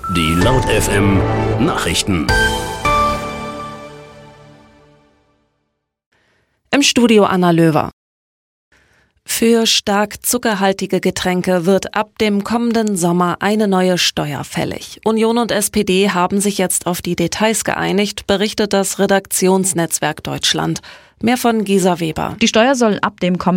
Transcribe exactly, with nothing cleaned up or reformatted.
Die Laut F M Nachrichten. Im Studio Anna Löwer. Für stark zuckerhaltige Getränke wird ab dem kommenden Sommer eine neue Steuer fällig. Union und S P D haben sich jetzt auf die Details geeinigt, berichtet das Redaktionsnetzwerk Deutschland. Mehr von Gisa Weber. Die Steuer soll ab dem kommenden